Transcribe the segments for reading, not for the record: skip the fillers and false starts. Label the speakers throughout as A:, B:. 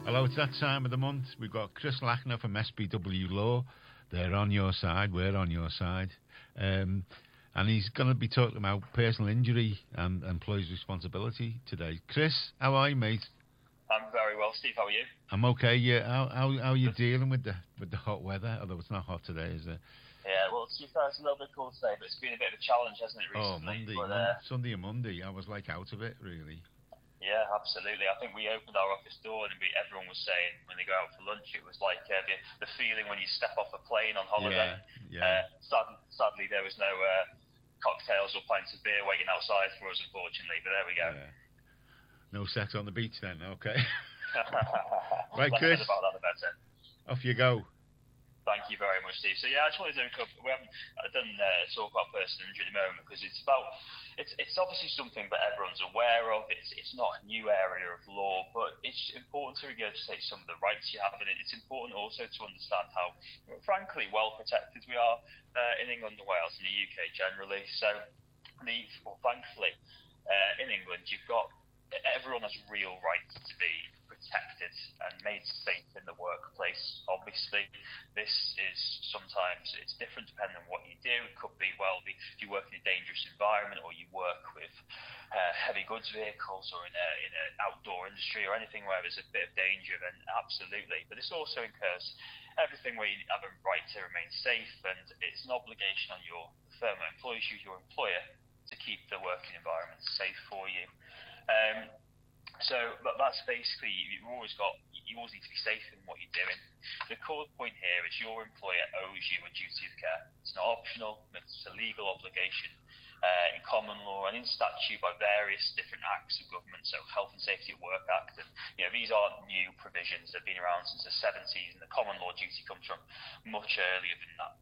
A: Hello, it's that time of the month. We've got Chris Lackner from SBW Law. They're on your side. We're on your side. And he's going to be talking about personal injury and employees' responsibility today. Chris, how are you, mate?
B: I'm very well, Steve. How are you?
A: I'm okay. Yeah. How are you dealing with the hot weather? Although it's not hot today, is it?
B: Yeah. Well, it's a little bit cool today, but it's been a bit of a challenge, hasn't it, recently?
A: Sunday and Monday, I was like out of it, really.
B: Yeah, absolutely. I think we opened our office door and everyone was saying when they go out for lunch, it was like the feeling when you step off a plane on holiday.
A: Yeah.
B: Sadly, there was no cocktails or pints of beer waiting outside for us, unfortunately. But there we go.
A: Yeah. No sex on the beach then, okay.
B: Right,
A: Chris.
B: About that, the better.
A: Off you go.
B: Thank you very much, Steve. So yeah, I just wanted to we haven't done talk about personal injury at the moment because it's obviously something that everyone's aware of. It's not a new area of law, but it's important to regurgitate some of the rights you have, and it's important also to understand how, frankly, well protected we are in England and Wales and the UK generally. So, thankfully, in England, everyone has real rights to be protected and made safe in the workplace. Obviously, this is sometimes it's different depending on what you do. It could be if you work in a dangerous environment or you work with heavy goods vehicles or in an outdoor industry or anything where there's a bit of danger, then absolutely. But this also incurs everything where you have a right to remain safe, and it's an obligation on your firm that employs you, your employer, to keep the working environment safe for you. So that's basically, you always need to be safe in what you're doing. The core point here is your employer owes you a duty of care. It's not optional, it's a legal obligation in common law and in statute by various different acts of government, so Health and Safety at Work Act, and these aren't new provisions. They've been around since the 70s, and the common law duty comes from much earlier than that.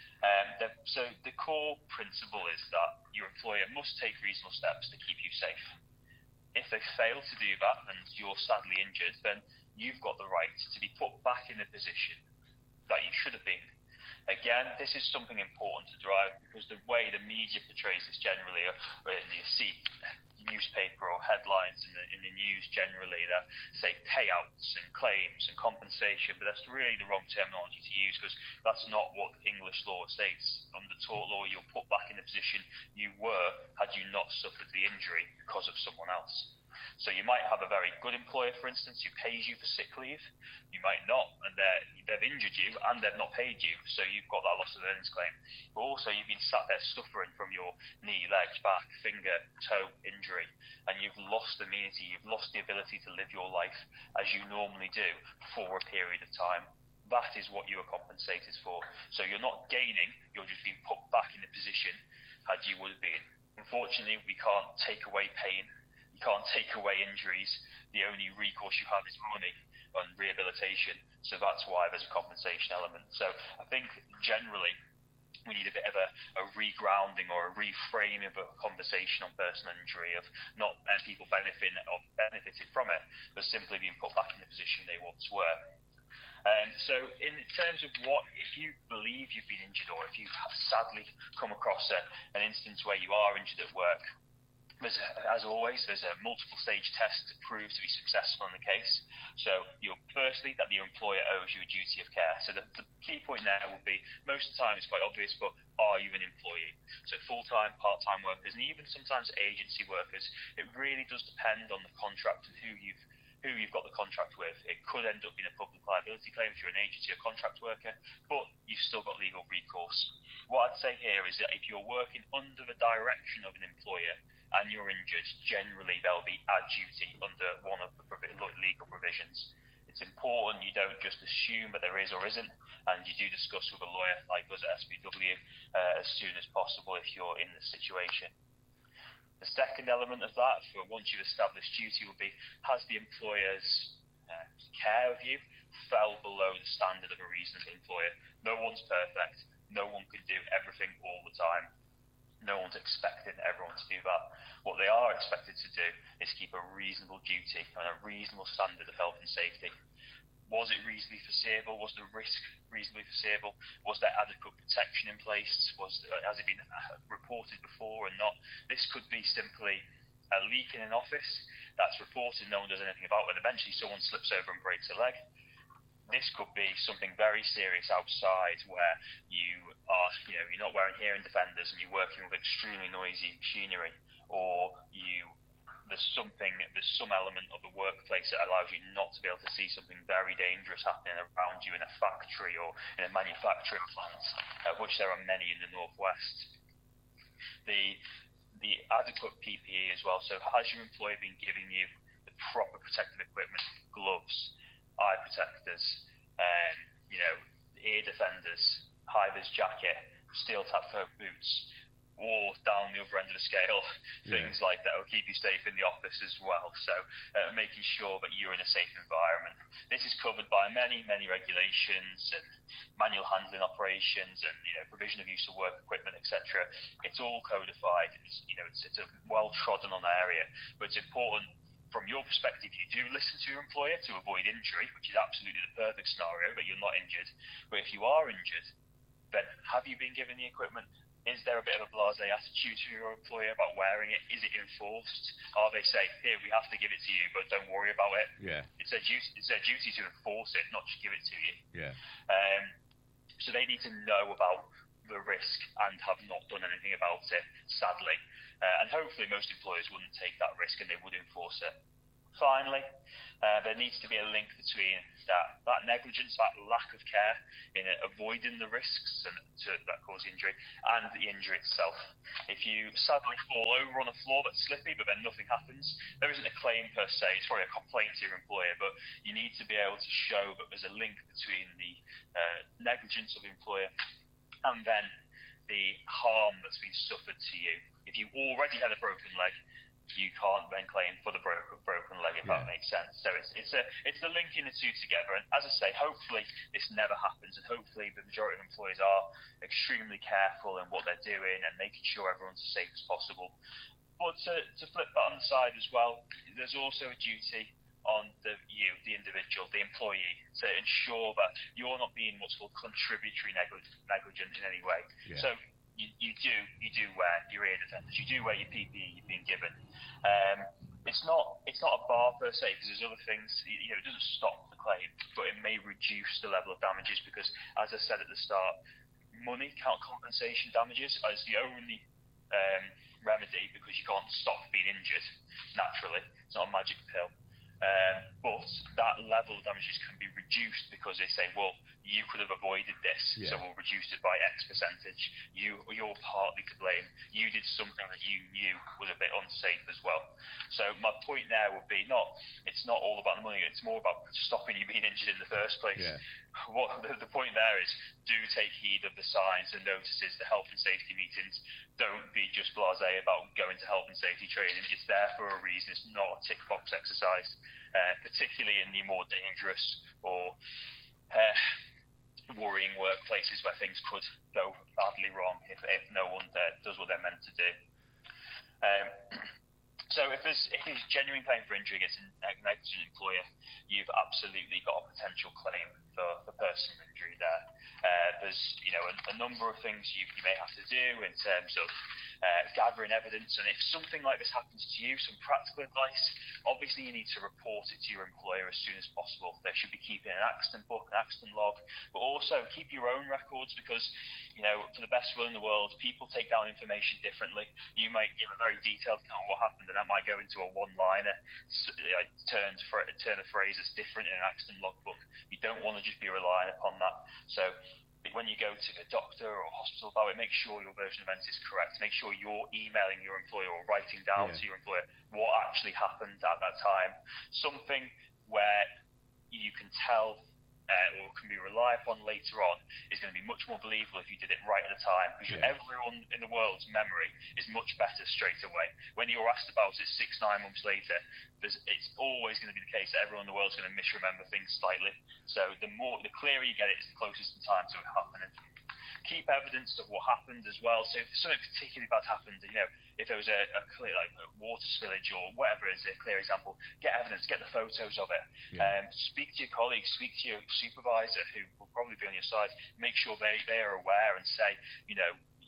B: So the core principle is that your employer must take reasonable steps to keep you safe. If they fail to do that and you're sadly injured, then you've got the right to be put back in the position that you should have been. Again, this is something important to drive because the way the media portrays this generally, or you see newspaper or headlines in the news generally that say payouts and claims and compensation, but that's really the wrong terminology to use because that's not what English law states. Under tort law, you're put back in the position you were had you not suffered the injury because of someone else. So you might have a very good employer, for instance, who pays you for sick leave. You might not, and they've injured you and they've not paid you, so you've got that loss of earnings claim. But also you've been sat there suffering from your knee, leg, back, finger, toe injury, and you've lost immunity, you've lost the ability to live your life as you normally do for a period of time. That is what you are compensated for. So you're not gaining, you're just being put back in the position had you would have been. Unfortunately, we can't take away pain. You can't take away injuries. The only recourse you have is money and rehabilitation. So that's why there's a compensation element. So I think generally we need a bit of a regrounding or a reframing of a conversation on personal injury of not people benefiting from it, but simply being put back in the position they once were. So in terms of if you believe you've been injured or if you've sadly come across an instance where you are injured at work, as always, there's a multiple stage test to prove to be successful in the case. So firstly, that the employer owes you a duty of care. So the key point there would be, most of the time it's quite obvious, but are you an employee? So full-time, part-time workers, and even sometimes agency workers, it really does depend on the contract and who you've got the contract with. It could end up being a public liability claim if you're an agency or contract worker, but you've still got legal recourse. What I'd say here is that if you're working under the direction of an employer and you're injured, generally there'll be a duty under one of the legal provisions. It's important you don't just assume that there is or isn't, and you do discuss with a lawyer like us at SBW as soon as possible if you're in this situation. The second element of that, for once you've established duty, will be, has the employer's care of you fell below the standard of a reasonable employer? No one's perfect. No one can do everything all the time. No one's expecting everyone to do that. What they are expected to do is keep a reasonable duty and a reasonable standard of health and safety. Was it reasonably foreseeable? Was the risk reasonably foreseeable? Was there adequate protection in place? Has it been reported before or not? This could be simply a leak in an office that's reported, no one does anything about it, and eventually someone slips over and breaks a leg. This could be something very serious outside where you're not wearing hearing defenders and you're working with extremely noisy machinery, or there's some element of the workplace that allows you not to be able to see something very dangerous happening around you in a factory or in a manufacturing plant, of which there are many in the Northwest. The adequate PPE as well. So has your employer been giving you the proper protective equipment, gloves, eye protectors, ear defenders, high-vis jacket, steel-tap boots, or down the other end of the scale, things like that will keep you safe in the office as well. So making sure that you're in a safe environment. This is covered by many, many regulations and manual handling operations and provision of use of work equipment, etc. It's all codified. It's a well-trodden on area, but it's important. From your perspective, you do listen to your employer to avoid injury, which is absolutely the perfect scenario, that you're not injured. But if you are injured, then have you been given the equipment? Is there a bit of a blasé attitude to your employer about wearing it? Is it enforced? Are they saying, here, we have to give it to you, but don't worry about it?
A: Yeah.
B: It's their duty to enforce it, not just give it to you.
A: Yeah.
B: So they need to know about the risk and have not done anything about it, sadly. And hopefully most employers wouldn't take that risk and they would enforce it. Finally, there needs to be a link between that negligence, that lack of care in avoiding the risks that cause injury, and the injury itself. If you sadly fall over on a floor that's slippy, but then nothing happens, there isn't a claim per se. It's probably a complaint to your employer, but you need to be able to show that there's a link between the negligence of the employer and then the harm that's been suffered to you. If you already had a broken leg, you can't then claim for the broken leg, if that makes sense. So it's the linking the two together. And as I say, hopefully this never happens, and hopefully the majority of employees are extremely careful in what they're doing and making sure everyone's as safe as possible. But to flip that on the side as well, there's also a duty on the individual, the employee, to ensure that you're not being what's called contributory negligent in any way.
A: Yeah.
B: So you do wear your ear defenders, you do wear your PPE you've been given. It's not a bar per se, because there's other things. It doesn't stop the claim, but it may reduce the level of damages because, as I said at the start, money compensation damages is the only remedy, because you can't stop being injured naturally. It's not a magic pill. But that level of damages can be reduced because they say, well, you could have avoided this, so we'll reduce it by X percentage. You're partly to blame. You did something that you knew was a bit unsafe as well. So my point there would be it's not all about the money. It's more about stopping you being injured in the first place.
A: Yeah.
B: What the point there is, do take heed of the signs and notices, the health and safety meetings. Don't be just blasé about going to health and safety training. It's there for a reason. It's not a tick box exercise, particularly in the more dangerous or worrying workplaces where things could go badly wrong if no one does what they're meant to do. So if there's genuine claim for injury against a negligent employer, you've absolutely got a potential claim for personal injury there. There's a number of things you may have to do in terms of gathering evidence, and if something like this happens to you, some practical advice: obviously you need to report it to your employer as soon as possible. They should be keeping an accident book, an accident log, but also keep your own records, because for the best will in the world, people take down information differently. You might give a very detailed account of what happened, and that might go into a one-liner, turn a phrase that's different in an accident logbook. You don't want to just be relying upon that. So when you go to the doctor or hospital about it, make sure your version of events is correct. Make sure you're emailing your employer or writing down to your employer what actually happened at that time. Something where you can tell or can be relied upon later on is going to be much more believable if you did it right at the time, because everyone in the world's memory is much better straight away. When you're asked about it 6-9 months later, it's always going to be the case that everyone in the world's going to misremember things slightly. So the clearer you get it, it's the closest in time to it happening. Keep evidence of what happened as well. So if something particularly bad happened, if there was a clear, like a water spillage or whatever is a clear example, get evidence, get the photos of it. Speak to your colleagues, speak to your supervisor, who will probably be on your side. Make sure they are aware and say,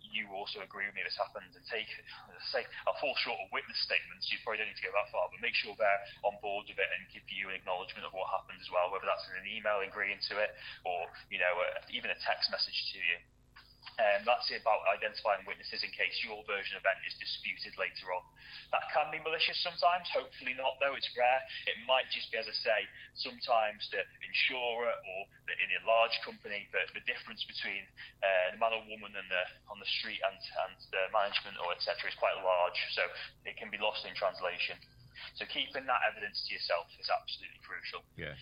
B: you also agree with me this happened, and I'll fall short of witness statements. You probably don't need to go that far, but make sure they're on board with it and give you an acknowledgement of what happened as well, whether that's in an email agreeing to it or even a text message to you. That's about identifying witnesses in case your version of event is disputed later on. That can be malicious sometimes, hopefully not though, it's rare. It might just be, as I say, sometimes the insurer or in a large company, the difference between the man or woman on the street and the management or etc. is quite large, so it can be lost in translation. So keeping that evidence to yourself is absolutely crucial.
A: Yeah.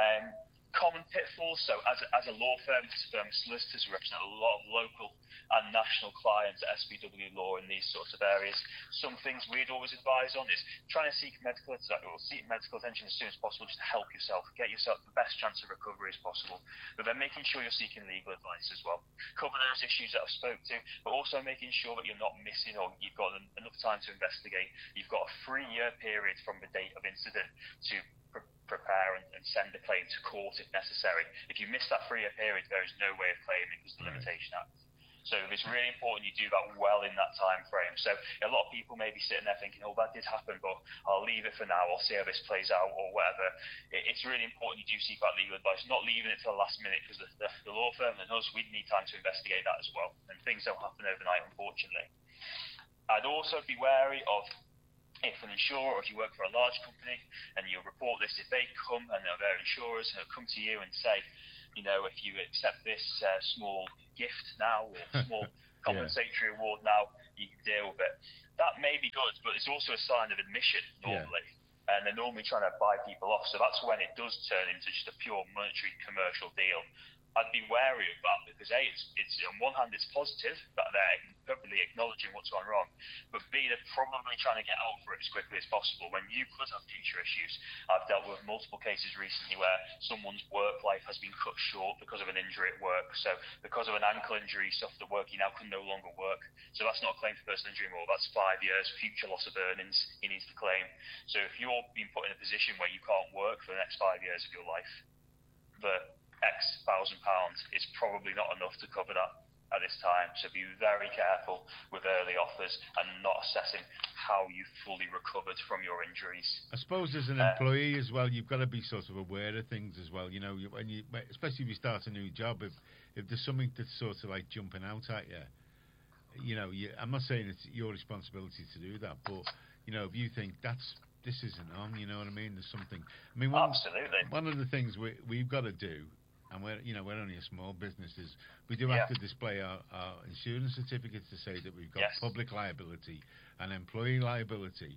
B: Common pitfalls. So as a law firm, solicitors represent a lot of local and national clients at SPW Law in these sorts of areas. Some things we'd always advise on is trying to seek medical attention as soon as possible just to help yourself, get yourself the best chance of recovery as possible. But then making sure you're seeking legal advice as well. Cover those issues that I've spoke to, but also making sure that you're not missing or you've got enough time to investigate. You've got a 3-year period from the date of incident to prepare and send a claim to court if necessary. If you miss that 3-year period, there is no way of claiming because of the Limitation Act. So it's really important you do that well in that time frame. So a lot of people may be sitting there thinking, oh, that did happen, but I'll leave it for now. I'll see how this plays out or whatever. It's really important you do seek out legal advice, not leaving it to the last minute because the law firm and us, we need time to investigate that as well. And things don't happen overnight, unfortunately. I'd also be wary of if an insurer or if you work for a large company and you report this, if they come and they're insurers and they'll come to you and say, if you accept this small gift now or small compensatory award now, you can deal with it. That may be good, but it's also a sign of admission normally. Yeah. And they're normally trying to buy people off. So that's when it does turn into just a pure monetary commercial deal. I'd be wary of that because it's on one hand it's positive that they're probably acknowledging what's gone wrong, but B, they're probably trying to get out for it as quickly as possible when you could have future issues. I've dealt with multiple cases recently where someone's work life has been cut short because of an injury at work. So because of an ankle injury he suffered at work, he now can no longer work. So that's not a claim for personal injury anymore. That's 5 years future loss of earnings he needs to claim. So if you're being put in a position where you can't work for the next 5 years of your life, the X £1,000 is probably not enough to cover that at this time. So be very careful with early offers and not assessing how you fully recovered from your injuries.
A: I suppose as an employee as well, you've got to be sort of aware of things as well. Especially if you start a new job, if there's something that's sort of like jumping out at you, I'm not saying it's your responsibility to do that, but if you think this isn't on, you know what I mean? There's something. I mean,
B: absolutely.
A: One of the things we've got to do. And we're only a small business. We do have to display our insurance certificates to say that we've got public liability and employee liability.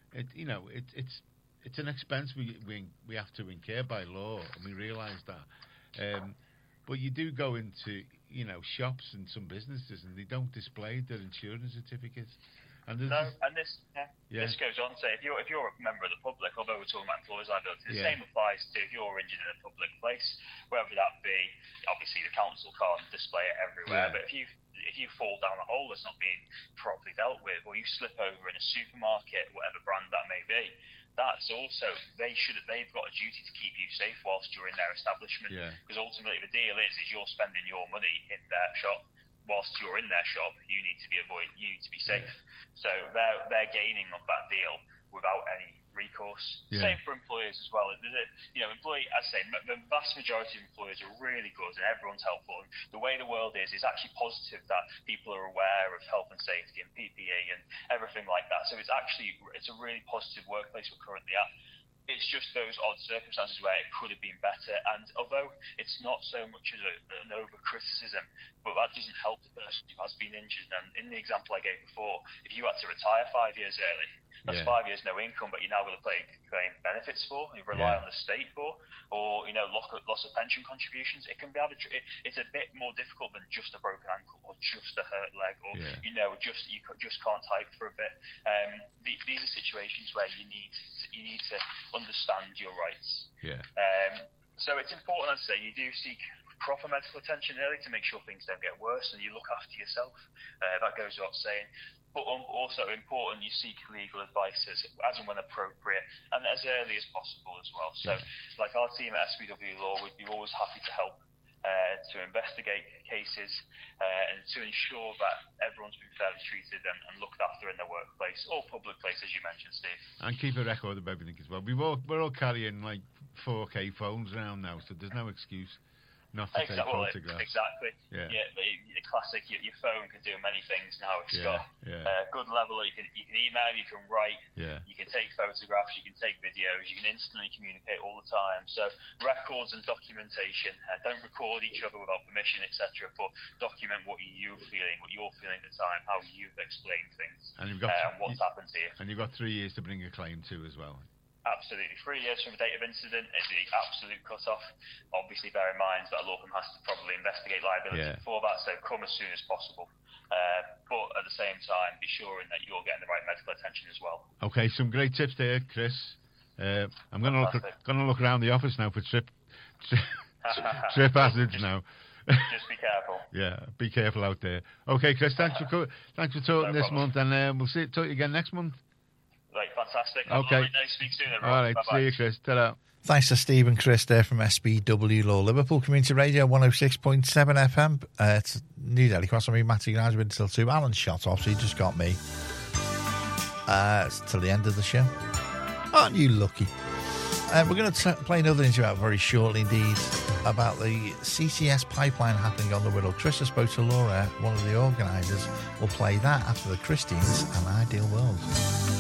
A: It's an expense we have to incur by law, and we realise that. But you do go into shops and some businesses, and they don't display their insurance certificates.
B: And this goes on to say if you're a member of the public, although we're talking about employers' liability, the same applies to if you're injured in a public place, whether that be obviously the council can't display it everywhere, but if you fall down a hole that's not being properly dealt with, or you slip over in a supermarket, whatever brand that may be, that's also they've got a duty to keep you safe whilst you're in their establishment, because ultimately the deal is you're spending your money in their shop. Whilst you're in their shop, you need to be safe. So they're gaining on that deal without any recourse. Same for employers as well. As I say, the vast majority of employers are really good and everyone's helpful. And the way the world is actually positive that people are aware of health and safety and PPE and everything like that. So it's a really positive workplace we're currently at. It's just those odd circumstances where it could have been better. And although it's not so much as an over-criticism, but that doesn't help the person who has been injured. And in the example I gave before, if you had to retire 5 years early, that's 5 years no income, but you're now going to claim benefits for, you rely on the state for, or loss of pension contributions. It can be it's a bit more difficult than just a broken ankle or just a hurt leg, or you just can't type for a bit. These are situations where you need to understand your rights. So it's important, I'd say, you do seek proper medical attention early to make sure things don't get worse, and you look after yourself. That goes without saying. But also important, you seek legal advice as and when appropriate, and as early as possible as well. So, like our team at SPW Law, we'd be always happy to help. to investigate cases, and to ensure that everyone's been fairly treated and looked after in their workplace or public place, as you mentioned, Steve.
A: And keep a record of everything as well. We're all carrying like 4K phones around now, so there's no excuse not to take photographs.
B: Exactly.
A: Yeah.
B: The classic. Your phone can do many things now. It's got a good level. You can email, you can write, you can take photographs, you can take videos, you can instantly communicate all the time. So records and documentation. Don't record each other without permission, etc. But document what you're feeling at the time, how you've explained things,
A: and you've got
B: what's happened to you.
A: And you've got 3 years to bring a claim to as well.
B: Absolutely. 3 years from the date of incident is the absolute cut-off. Obviously, bear in mind that a law firm has to probably investigate liability before that, so come as soon as possible. But at the same time, be sure that you're getting the right medical attention as well.
A: Okay, some great tips there, Chris. I'm going to look around the office now for trip hazards now.
B: Just be careful.
A: Yeah, be careful out there. Okay, Chris, thanks for talking this month, and we'll talk to you again next month.
B: Right, fantastic.
A: Okay.
B: Speak soon, everyone.
A: All right,
B: Bye-bye.
A: see you, Chris. Ta-da.
C: Thanks to Steve and Chris there from SBW Law. Liverpool Community Radio 106.7 FM. It's New Delhi Cross. I'm Matty Grimes with until 2. Alan shot off, so you just got me. It's till the end of the show. Aren't you lucky? We're going to play another interview out very shortly indeed about the CCS pipeline happening on the Wirral. Chris has spoke to Laura, one of the organisers. We'll play that after the Christians and Ideal World.